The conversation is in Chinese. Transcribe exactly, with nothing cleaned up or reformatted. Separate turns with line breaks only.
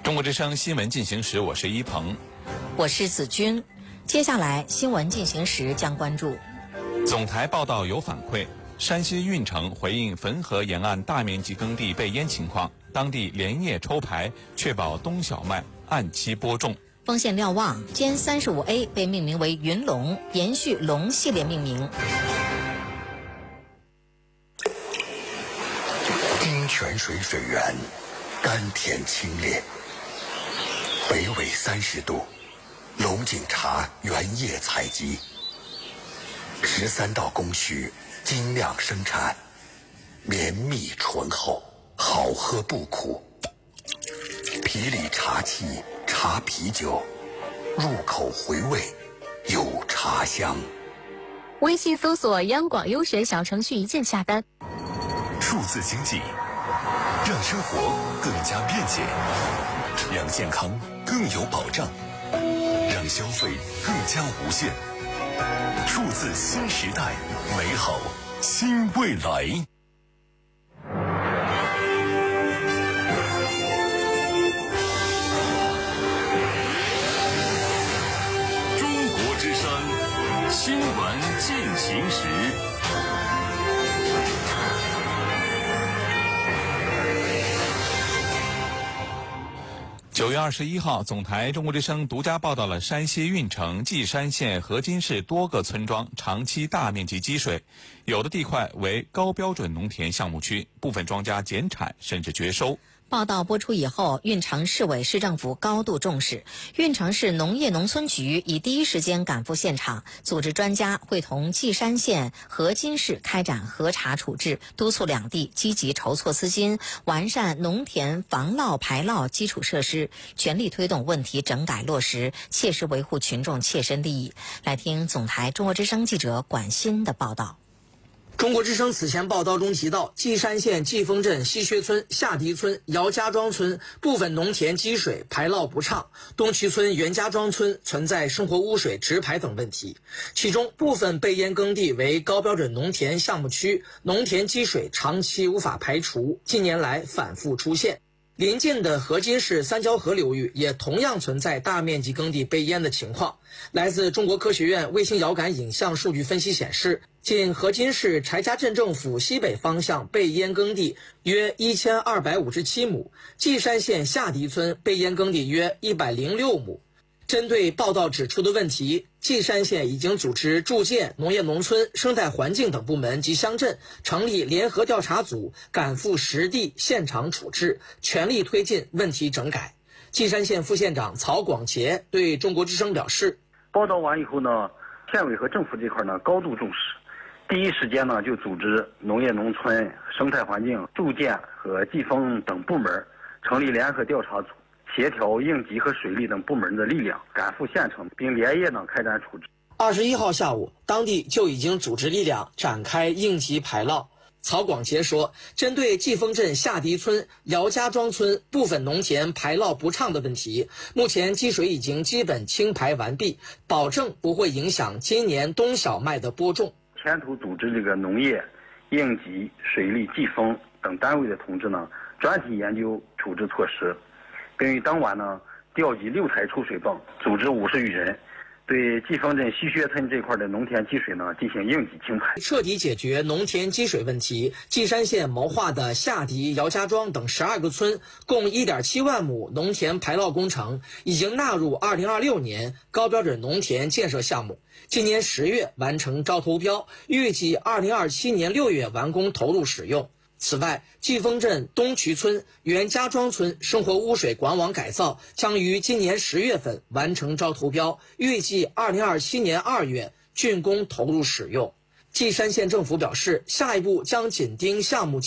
中国之声新闻进行时，我是一鹏，
我是子君。接下来新闻进行时将关注：
总台报道有反馈，山西运城回应汾河沿岸大面积耕地被淹情况，当地连夜抽排，确保冬小麦按期播种。
丰县瞭望歼 三十五 A 被命名为云龙，延续龙系列命名。
丁泉水水源甘甜清冽，北纬三十度，龙井茶原叶采集，十三道工序精酿生产，绵密醇厚，好喝不苦。皮里茶气茶啤酒，入口回味有茶香。
微信搜索央广优选小程序一键下单。
数字经济让生活更加便捷，让健康更有保障，让消费更加无限。数字新时代，美好新未来。
中国之声新闻进行时。
九月二十一号，总台中国之声独家报道了山西运城稷山县河津市多个村庄长期大面积积水，有的地块为高标准农田项目区，部分庄稼减产甚至绝收。
报道播出以后，运城市委市政府高度重视，运城市农业农村局已第一时间赶赴现场，组织专家会同稷山县河津市开展核查处置，督促两地积极筹措资金，完善农田防涝排涝基础设施，全力推动问题整改落实，切实维护群众切身利益。来听总台中国之声记者管欣的报道。
中国之声此前报道中提到，稷山县季丰镇西薛村、下迪村、姚家庄村部分农田积水排涝不畅，东渠村袁家庄村存在生活污水直排等问题。其中部分被淹耕地为高标准农田项目区，农田积水长期无法排除，近年来反复出现。邻近的河津市三交河流域也同样存在大面积耕地被淹的情况。来自中国科学院卫星遥感影像数据分析显示，仅河津市柴家镇政府西北方向被淹耕地约一千二百五十七亩，稷山县下迪村被淹耕地约一百零六亩。针对报道指出的问题，稷山县已经组织住建、农业农村、生态环境等部门及乡镇成立联合调查组，赶赴实地现场处置，全力推进问题整改。稷山县副县长曹广杰对中国之声表示，
报道完以后呢，县委和政府这块呢高度重视，第一时间呢就组织农业农村、生态环境、住建和季风等部门成立联合调查组，协调应急和水利等部门的力量，赶赴县城，并连夜呢开展处置。
二十一号下午，当地就已经组织力量展开应急排涝。曹广杰说，针对季丰镇下迪村、姚家庄村部分农田排涝不畅的问题，目前积水已经基本清排完毕，保证不会影响今年冬小麦的播种。
前途组织这个农业、应急、水利、季风等单位的同志呢，专题研究处置措施，并于当晚呢调集六台抽水泵，组织五十余人，对季丰镇西薛村这块的农田积水呢进行应急清排，
彻底解决农田积水问题。稷山县谋划的下迪、姚家庄等十二个村共 一点七万亩农田排涝工程已经纳入二零二六年高标准农田建设项目，今年十月完成招投标，预计二零二七年六月完工投入使用。此外，季丰镇东渠村、袁家庄村生活污水管网改造将于今年十月份完成招投标，预计二零二七年二月竣工投入使用。稷山县政府表示，下一步将紧盯项目